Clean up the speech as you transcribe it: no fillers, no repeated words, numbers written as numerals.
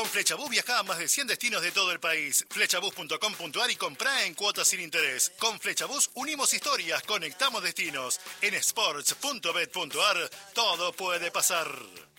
Con Flechabús viajá a más de 100 destinos de todo el país. Flechabús.com.ar y comprá en cuotas sin interés. Con Flechabús unimos historias, conectamos destinos. En sports.bet.ar todo puede pasar.